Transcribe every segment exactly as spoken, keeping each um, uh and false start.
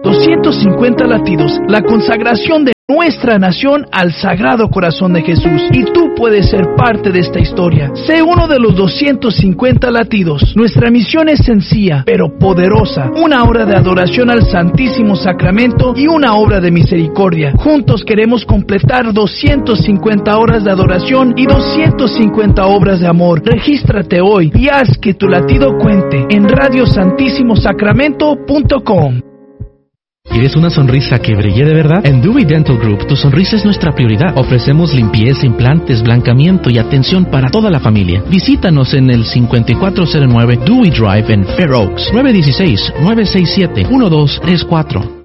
doscientos cincuenta latidos, la consagración de nuestra nación al Sagrado Corazón de Jesús. Y tú puedes ser parte de esta historia. Sé uno de los doscientos cincuenta latidos. Nuestra misión es sencilla, pero poderosa. Una hora de adoración al Santísimo Sacramento y una obra de misericordia. Juntos queremos completar doscientas cincuenta horas de adoración y doscientas cincuenta obras de amor. Regístrate hoy y haz que tu latido cuente en radio santísimo sacramento punto com. ¿Quieres una sonrisa que brille de verdad? En Dewey Dental Group, tu sonrisa es nuestra prioridad. Ofrecemos limpieza, implantes, blancamiento y atención para toda la familia. Visítanos en el cincuenta y cuatro cero nueve Dewey Drive en Fair Oaks, nueve uno seis, nueve seis siete, uno dos tres cuatro.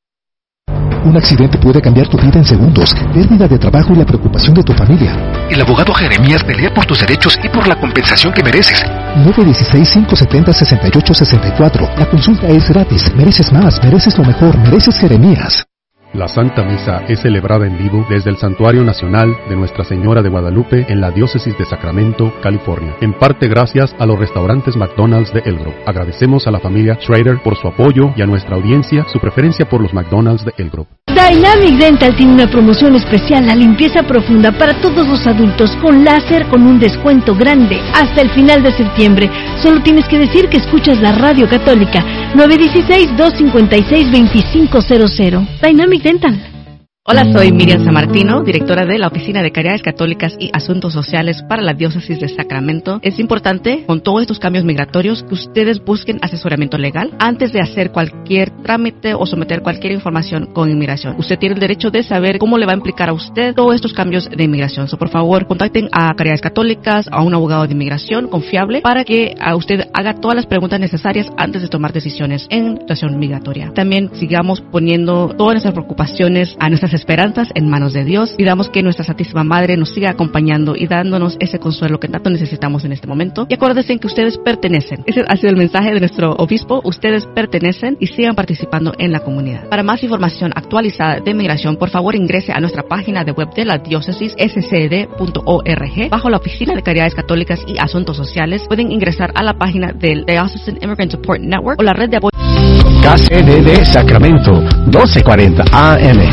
Un accidente puede cambiar tu vida en segundos, pérdida de trabajo y la preocupación de tu familia. El abogado Jeremías pelea por tus derechos y por la compensación que mereces. nueve uno seis, cinco siete cero, seis ocho seis cuatro. La consulta es gratis. Mereces más, mereces lo mejor, mereces Jeremías. La Santa Misa es celebrada en vivo desde el Santuario Nacional de Nuestra Señora de Guadalupe en la Diócesis de Sacramento, California. En parte gracias a los restaurantes McDonald's de El Grove. Agradecemos a la familia Schrader por su apoyo y a nuestra audiencia su preferencia por los McDonald's de El Grove. Dynamic Dental tiene una promoción especial, la limpieza profunda para todos los adultos con láser con un descuento grande hasta el final de septiembre. Solo tienes que decir que escuchas la radio católica. nueve uno seis, dos cinco seis, dos cinco cero cero. Dynamic Dental. Hola, soy Miriam Sammartino, directora de la Oficina de Caridades Católicas y Asuntos Sociales para la Diócesis de Sacramento. Es importante, con todos estos cambios migratorios, que ustedes busquen asesoramiento legal antes de hacer cualquier trámite o someter cualquier información con inmigración. Usted tiene el derecho de saber cómo le va a implicar a usted todos estos cambios de inmigración. So, por favor, contacten a Caridades Católicas, a un abogado de inmigración confiable, para que a usted haga todas las preguntas necesarias antes de tomar decisiones en situación migratoria. También sigamos poniendo todas nuestras preocupaciones, a nuestras esperanzas en manos de Dios. Pidamos que nuestra Santísima Madre nos siga acompañando y dándonos ese consuelo que tanto necesitamos en este momento. Y acuérdense que ustedes pertenecen. Ese ha sido el mensaje de nuestro obispo. Ustedes pertenecen y sigan participando en la comunidad. Para más información actualizada de migración, por favor ingrese a nuestra página de web de la diócesis, s c d punto org. Bajo la Oficina de Caridades Católicas y Asuntos Sociales, pueden ingresar a la página del Diocesan Immigrant Support Network o la red de apoyo. K C D D Sacramento, doce cuarenta A M.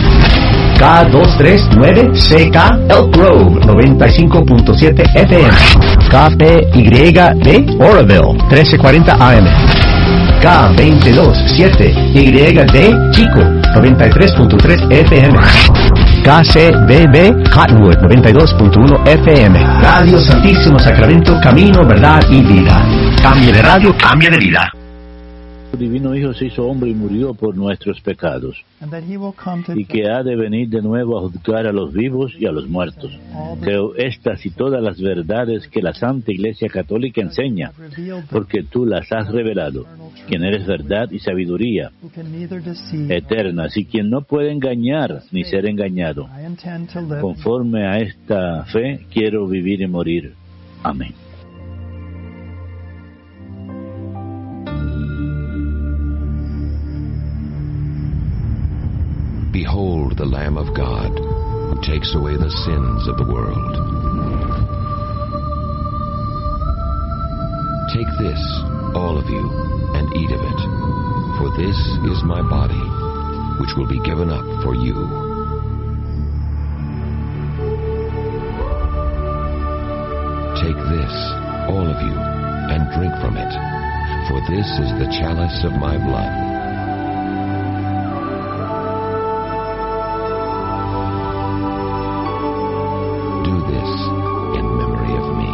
K dos tres nueve C K Elk Grove, noventa y cinco punto siete F M. K P Y D Oroville, trece cuarenta A M. K veintidós siete Y D Chico, noventa y tres punto tres F M. K C B B Cottonwood, noventa y dos punto uno F M. Radio Santísimo Sacramento, camino, verdad y vida. Cambie de radio, cambie de vida. El Divino Hijo se hizo hombre y murió por nuestros pecados, y que ha de venir de nuevo a juzgar a los vivos y a los muertos. Creo estas y todas las verdades que la Santa Iglesia Católica enseña, porque tú las has revelado, quien eres verdad y sabiduría eternas, y quien no puede engañar ni ser engañado. Conforme a esta fe, quiero vivir y morir. Amén. Behold the Lamb of God, who takes away the sins of the world. Take this, all of you, and eat of it, for this is my body, which will be given up for you. Take this, all of you, and drink from it, for this is the chalice of my blood,